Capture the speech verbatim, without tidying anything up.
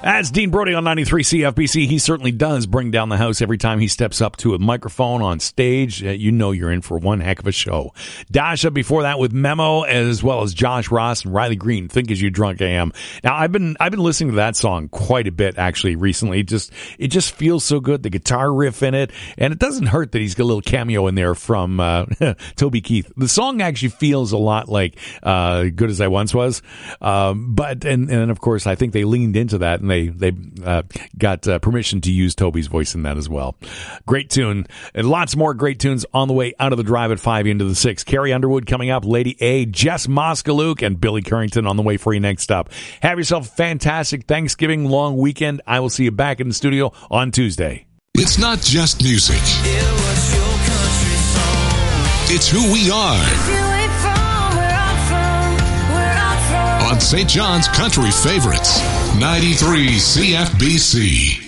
That's Dean Brody on ninety-three C F B C. He certainly does bring down the house every time he steps up to a microphone on stage. Uh, you know you're in for one heck of a show. Dasha before that with Memo, as well as Josh Ross and Riley Green, Think As You Drunk A M. Now, I've been I've been listening to that song quite a bit, actually, recently. It just, it just feels so good, the guitar riff in it, and it doesn't hurt that he's got a little cameo in there from uh, Toby Keith. The song actually feels a lot like uh, Good As I Once Was, um, but, and, and of course, I think they leaned into that, and they they uh, got uh, permission to use Toby's voice in that as well. Great tune, and lots more great tunes on the way out of the drive at five into the six. Carrie Underwood coming up, Lady A, Jess Moskaluke, and Billy Currington on the way for you next up. Have yourself a fantastic Thanksgiving long weekend. I will see you back in the studio on Tuesday. It's not just music. It was your country song. It's who we are. If you ain't from where I'm from, where I'm from. On Saint John's Country Favorites, ninety-three C F B C.